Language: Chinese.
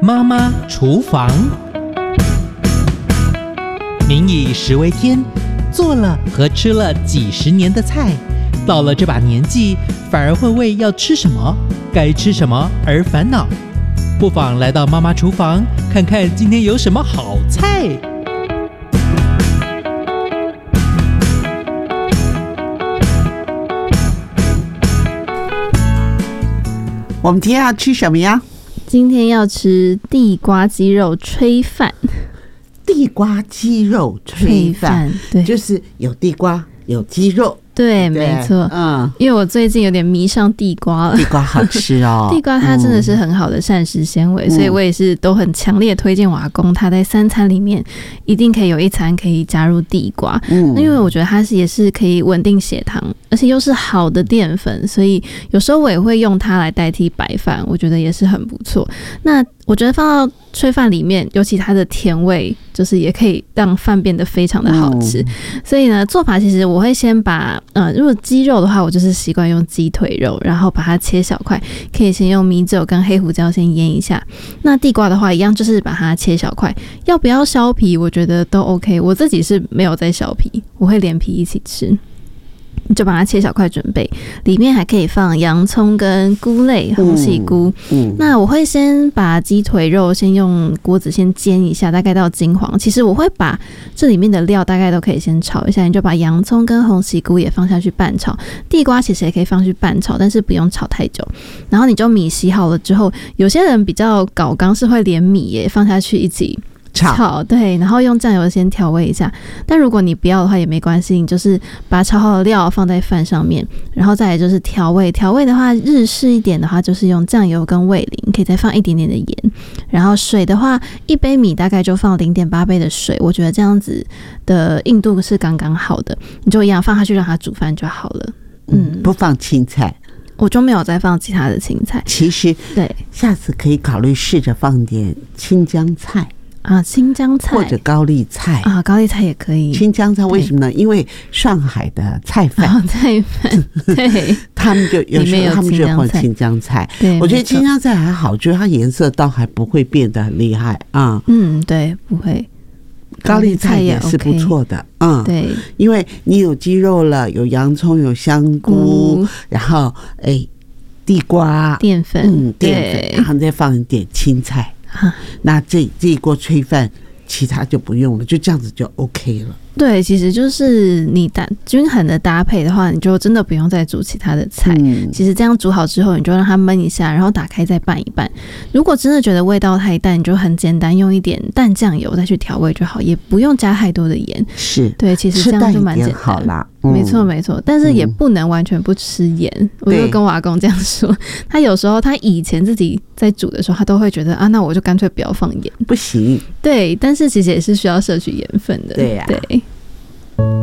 妈妈厨房。民以食为天，做了和吃了几十年的菜，到了这把年纪，反而会为要吃什么、该吃什么而烦恼。不妨来到妈妈厨房，看看今天有什么好菜。 我们今天要吃什么呀？ 今天要吃地瓜鸡肉炊饭。 地瓜鸡肉炊饭， 对， 就是有地瓜有鸡肉。 对，没错。因为我最近有点迷上地瓜了。 地瓜好吃哦。 地瓜它真的是很好的膳食纤维，所以我也是都很强烈推荐我阿公，他在3餐里面一定可以有1餐可以加入地瓜。那因为我觉得它也是可以稳定血糖，而且又是好的淀粉，所以有时候我也会用它来代替白饭，我觉得也是很不错。那我觉得放到炊饭里面，尤其它的甜味，就是也可以让饭变得非常的好吃。所以呢，做法其实我会先把如果鸡肉的话，我就是习惯用鸡腿肉，然后把它切小块，可以先用米酒跟黑胡椒先腌一下。那地瓜的话，一样就是把它切小块，要不要削皮，我觉得都 OK。我自己是没有在削皮，我会连皮一起吃。就把它切小块准备，里面还可以放洋葱跟菇类，红喜菇。那我会先把鸡腿肉先用锅子先煎一下，大概到金黄。其实我会把这里面的料大概都可以先炒一下，你就把洋葱跟红喜菇也放下去拌炒，地瓜其实也可以放去拌炒，但是不用炒太久。然后你就米洗好了之后，有些人比较搞刚是会连米也放下去一起炒，对，然后用酱油先调味一下。但如果你不要的话也没关系，你就是把炒好的料放在饭上面，然后再来就是调味。调味的话，日式一点的话就是用酱油跟味淋，可以再放一点点的盐。然后水的话，1杯米大概就放0.8杯的水，我觉得这样子的硬度是刚刚好的，你就一样放下去让它煮饭就好了。 不放青菜。 我就没有再放其他的青菜。 其实对，下次可以考虑试着放点青江菜。 青江菜或者高丽菜高丽菜也可以。 青江菜为什么呢？因为上海的菜饭， 对， 他们就有时候他们就放青江菜。我觉得青江菜还好，就是它颜色倒还不会变得很厉害啊。 对，不会。 高丽菜也是不错的， 对， 因为你有鸡肉了，有洋葱，有香菇，然后地瓜、 淀粉， 然后再放一点青菜。那这一锅炊饭其他就不用了，就这样子就 OK 了。 对，其实就是你均衡的搭配的话，你就真的不用再煮其他的菜。其实这样煮好之后，你就让它焖一下，然后打开再拌一拌。如果真的觉得味道太淡，你就很简单用一点淡酱油再去调味就好，也不用加太多的盐。 是， 对，其实这样就蛮简单好啦。 没错没错，但是也不能完全不吃盐。我就跟我阿公这样说，他有时候他以前自己在煮的时候，他都会觉得那我就干脆不要放盐， 不行。 对，但是其实也是需要摄取盐分的。 对呀。 对。